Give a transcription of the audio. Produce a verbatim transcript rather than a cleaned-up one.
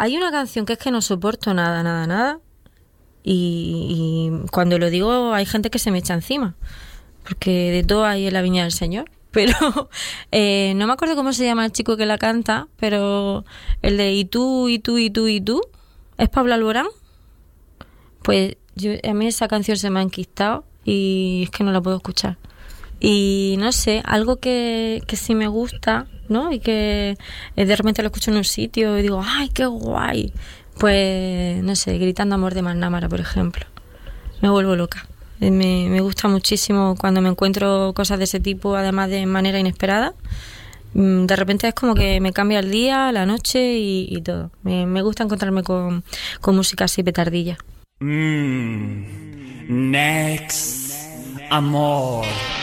hay una canción que es que no soporto nada, nada, nada. Y, y cuando lo digo hay gente que se me echa encima. Porque de todo hay en la viña del Señor. Pero eh, no me acuerdo cómo se llama el chico que la canta, pero el de y tú, y tú, y tú, y tú, ¿es Pablo Alborán? Pues yo, a mí esa canción se me ha enquistado y es que no la puedo escuchar. Y no sé, algo que, que sí me gusta, ¿no? Y que de repente lo escucho en un sitio y digo, ¡ay, qué guay! Pues, no sé, Gritando amor de Mannámara, por ejemplo. Me vuelvo loca. Me, me gusta muchísimo cuando me encuentro cosas de ese tipo, además de manera inesperada. De repente es como que me cambia el día, la noche y, y todo. Me, me gusta encontrarme con, con música así petardilla. Mm, next, amor.